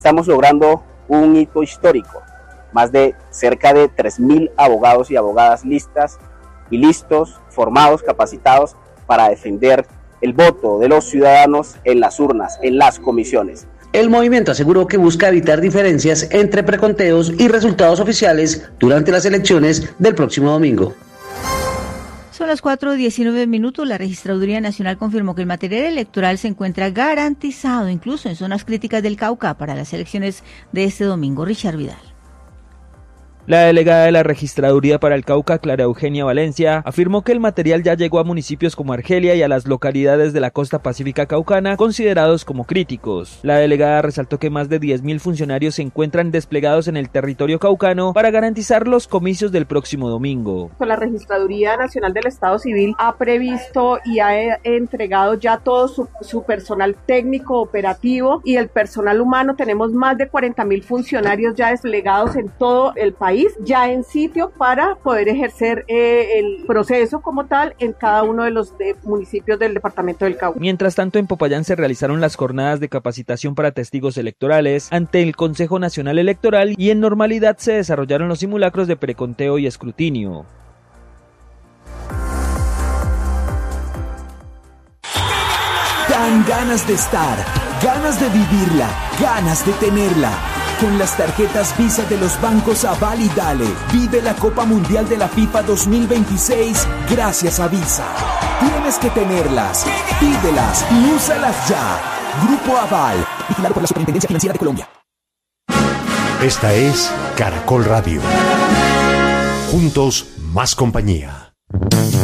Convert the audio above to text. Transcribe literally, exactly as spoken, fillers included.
Estamos logrando un hito histórico, más de cerca de tres mil abogados y abogadas listas y listos, formados, capacitados para defender el voto de los ciudadanos en las urnas, en las comisiones. El movimiento aseguró que busca evitar diferencias entre preconteos y resultados oficiales durante las elecciones del próximo domingo. Son las cuatro y diecinueve minutos. La Registraduría Nacional confirmó que el material electoral se encuentra garantizado, incluso en zonas críticas del Cauca, para las elecciones de este domingo. Richard Vidal. La delegada de la Registraduría para el Cauca, Clara Eugenia Valencia, afirmó que el material ya llegó a municipios como Argelia y a las localidades de la costa pacífica caucana considerados como críticos. La delegada resaltó que más de diez mil funcionarios se encuentran desplegados en el territorio caucano para garantizar los comicios del próximo domingo. La Registraduría Nacional del Estado Civil ha previsto y ha entregado ya todo su, su personal técnico operativo y el personal humano. Tenemos más de cuarenta mil funcionarios ya desplegados en todo el país, ya en sitio para poder ejercer eh, el proceso como tal en cada uno de los de municipios del departamento del Cauca. Mientras tanto, en Popayán se realizaron las jornadas de capacitación para testigos electorales ante el Consejo Nacional Electoral y en normalidad se desarrollaron los simulacros de preconteo y escrutinio. Dan ganas de estar, ganas de vivirla, ganas de tenerla. Con las tarjetas Visa de los bancos Aval y Dale, vive la Copa Mundial de la FIFA dos mil veintiséis gracias a Visa. Tienes que tenerlas, pídelas y úsalas ya. Grupo Aval, vigilado por la Superintendencia Financiera de Colombia. Esta es Caracol Radio. Juntos, más compañía.